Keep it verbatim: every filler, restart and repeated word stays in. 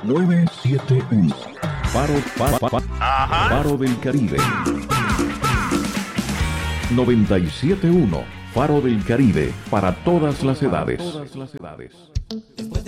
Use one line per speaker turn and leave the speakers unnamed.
nueve siete uno. Faro, faro, faro,
Ajá.
Faro del Caribe. noventa y siete punto uno. Faro del Caribe, para todas las edades.